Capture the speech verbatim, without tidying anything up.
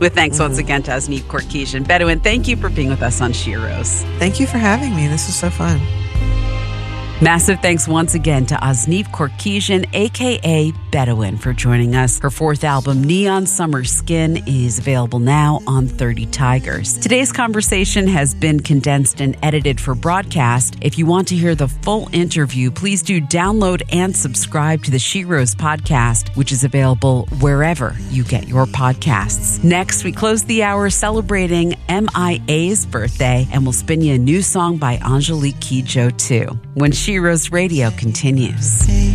With thanks Mm-hmm. once again to Asneep Korkesian. Bedouin, thank you for being with us on Shiros. Thank you for having me. This was so fun. Massive thanks once again to Asneep Korkesian, a k a. Bedouin, for joining us. Her fourth album, Neon Summer Skin, is available now on thirty Tigers. Today's conversation has been condensed and edited for broadcast. If you want to hear the full interview, please do download and subscribe to the Shiros podcast, which is available wherever you get your podcasts. Next, we close the hour celebrating M I A's birthday, and we'll spin you a new song by Angelique Kidjo too, when Shiros Radio continues.